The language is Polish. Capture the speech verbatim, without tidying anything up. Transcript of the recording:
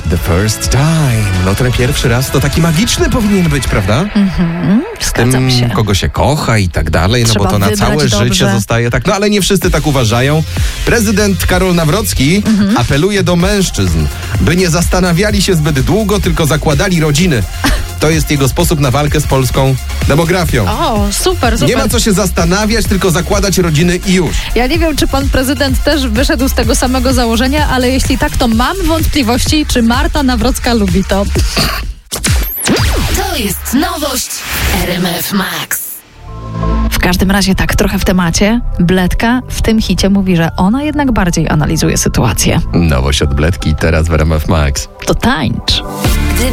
The first time. No ten pierwszy raz to taki magiczny powinien być, prawda? Mhm, zgadzam Tym, się. kogo się kocha i tak dalej, no Trzeba bo to na wybrać całe dobrze. życie zostaje tak. No ale nie wszyscy tak uważają. Prezydent Karol Nawrocki Mhm. apeluje do mężczyzn, by nie zastanawiali się zbyt długo, tylko zakładali rodziny. To jest jego sposób na walkę z polską demografią. O, super, super. Nie ma co się zastanawiać, tylko zakładać rodziny i już. Ja nie wiem, czy pan prezydent też wyszedł z tego samego założenia, ale jeśli tak, to mam wątpliwości, czy Marta Nawrocka lubi to. To jest nowość R M F Max. W każdym razie tak, trochę w temacie. Bledka w tym hicie mówi, że ona jednak bardziej analizuje sytuację. Nowość od Bledki teraz w R M F Max. To tańcz.